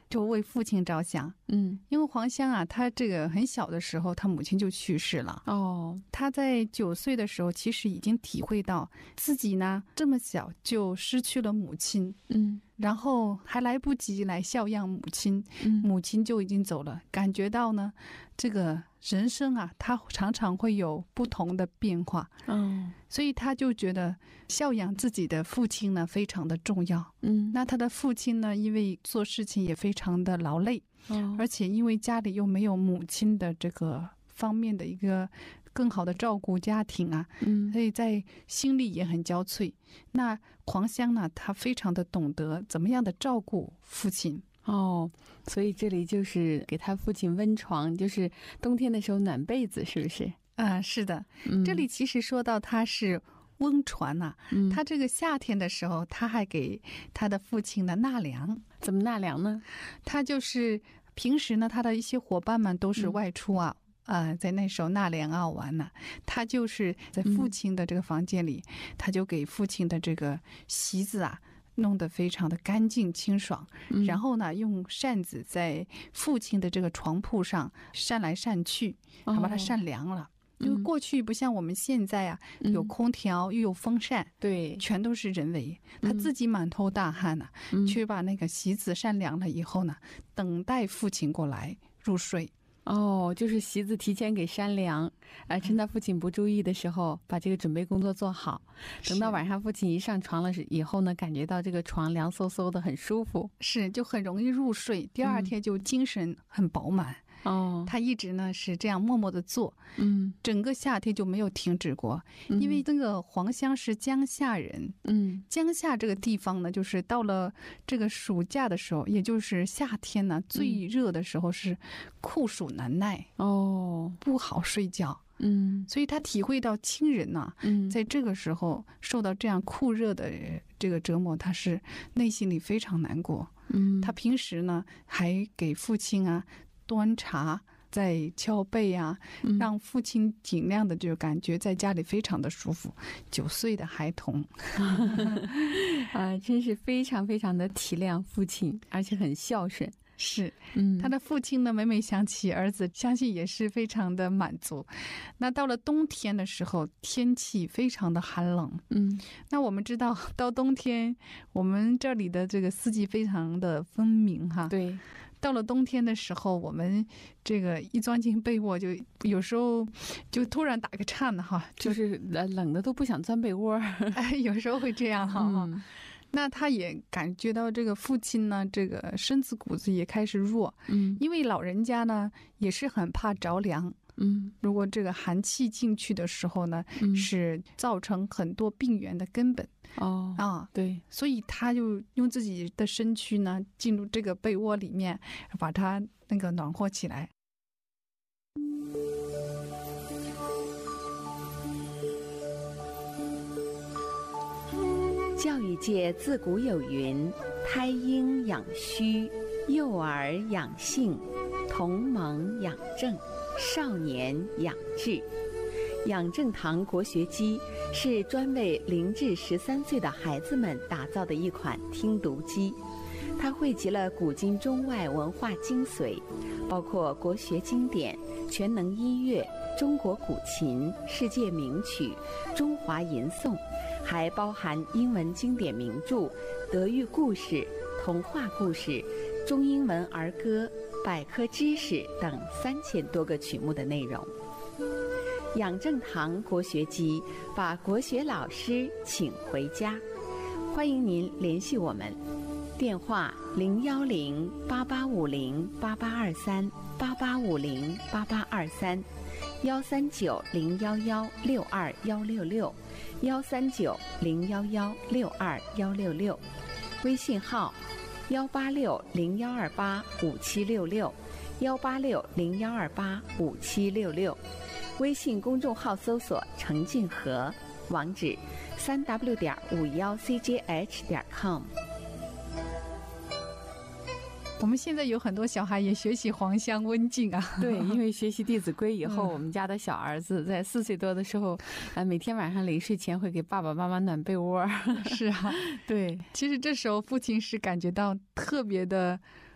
就为父亲着想。因为黄香啊，他这个很小的时候他母亲就去世了。他在9岁的时候其实已经体会到自己呢这么小就失去了母亲，然后还来不及来孝养母亲，母亲就已经走了，感觉到呢这个人生啊他常常会有不同的变化。所以他就觉得孝养自己的父亲呢非常的重要。那他的父亲呢因为做事情也非常的劳累，而且因为家里又没有母亲的这个方面的一个更好的照顾家庭啊，所以在心里也很焦悴。那黄香呢他非常的懂得怎么样的照顾父亲。 所以这里就是给他父亲温床，就是冬天的时候暖被子，是不是？ 是的。这里其实说到他是温床啊，他这个夏天的时候他还给他的父亲呢纳凉。 怎么纳凉呢？ 他就是平时呢他的一些伙伴们都是外出啊，在那时候纳凉啊玩呢，他就是在父亲的这个房间里，他就给父亲的这个席子啊弄得非常的干净清爽，然后呢用扇子在父亲的这个床铺上扇来扇去，把它扇凉了。因为过去不像我们现在啊，有空调又有风扇， 对， 全都是人为，他自己满头大汗呢，去把那个席子扇凉了以后呢，等待父亲过来入睡。 就是席子提前给扇凉，趁他父亲不注意的时候把这个准备工作做好，等到晚上父亲一上床了以后呢，感觉到这个床凉飕飕的很舒服， 是就很容易入睡，第二天就精神很饱满。他一直呢是这样默默的做，整个夏天就没有停止过。因为这个黄香是江夏人，江夏这个地方呢，就是到了这个暑假的时候，也就是夏天呢最热的时候是酷暑难耐，不好睡觉。所以他体会到亲人呢，在这个时候受到这样酷热的这个折磨，他是内心里非常难过。他平时呢还给父亲啊端茶在敲背啊，让父亲尽量的就感觉在家里非常的舒服。9岁的孩童真是非常非常的体谅父亲，而且很孝顺。 是，他的父亲呢每每想起儿子，相信也是非常的满足。那到了冬天的时候，天气非常的寒冷，那我们知道到冬天我们这里的这个四季非常的分明哈。 对， 到了冬天的时候，我们这个一钻进被窝，就有时候就突然打个颤哈， 就是冷的都不想钻被窝。 有时候会这样哈。那他也感觉到这个父亲呢，这个身子骨子也开始弱，因为老人家呢也是很怕着凉。如果这个寒气进去的时候呢，是造成很多病源的根本。对，所以他就用自己的身躯呢进入这个被窝里面，把它那个暖和起来。 教育界自古有云：胎婴养虚，幼儿养性，同盟养正，少年养志。养正堂国学机是专为0至13岁的孩子们打造的一款听读机，它汇集了古今中外文化精髓，包括国学经典、全能音乐、中国古琴、世界名曲、中华吟诵，还包含英文经典名著、德育故事、童话故事、中英文儿歌、百科知识等3000多个曲目的内容。养正堂国学机把国学老师请回家，欢迎您联系我们，电话010-885088823，885088823，139011166，139011166，微信号18601285766，18601285766，微信公众号搜索程静和，网址3w.51cjh.com。 我们现在有很多小孩也学习黄香温静啊。 对，因为学习《弟子规》以后，我们家的小儿子在4岁多的时候，每天晚上临睡前会给爸爸妈妈暖被窝。 是啊， 对， 其实这时候父亲是感觉到特别的